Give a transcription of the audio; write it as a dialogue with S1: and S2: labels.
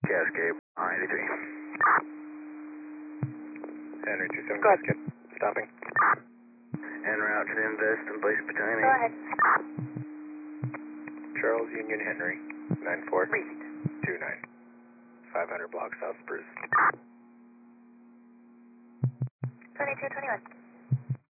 S1: Cascade, I-83.
S2: Henry 27
S3: Go ahead.
S2: Cascade, stopping.
S1: En route to the invest and place battalion.
S3: Go ahead.
S2: Charles Union Henry, 9429.
S3: Read.
S2: 500 block South Spruce.
S3: 2221.